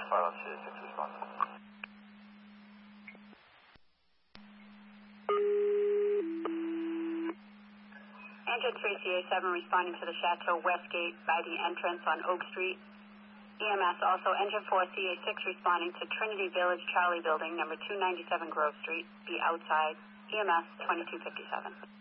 Fire CA6 responding. Engine 3 CA7 responding to the Chateau West Gate by the entrance on Oak Street. EMS also Engine 4 CA6 responding to Trinity Village Charlie Building, number 297 Grove Street. Be outside. EMS 2257.